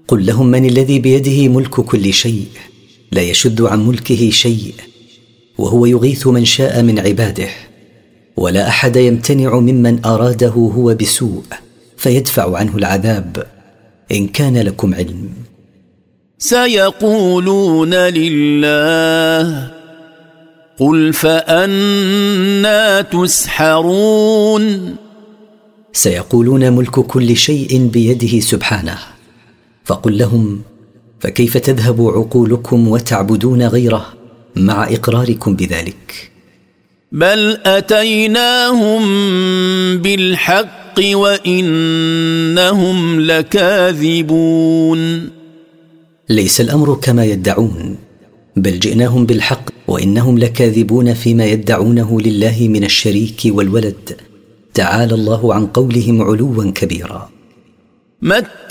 قل لهم من الذي بيده ملك كل شيء لا يشد عن ملكه شيء، وهو يغيث من شاء من عباده، ولا أحد يمتنع ممن أراده هو بسوء فيدفع عنه العذاب، إن كان لكم علم. سيقولون لله قل فأنى تسحرون. سيقولون ملك كل شيء بيده سبحانه، فقل لهم فكيف تذهب عقولكم وتعبدون غيره مع إقراركم بذلك؟ بل أتيناهم بالحق وإنهم لكاذبون. ليس الأمر كما يدعون، بل جئناهم بالحق وإنهم لكاذبون فيما يدعونه لله من الشريك والولد، تعالى الله عن قولهم علوا كبيرا.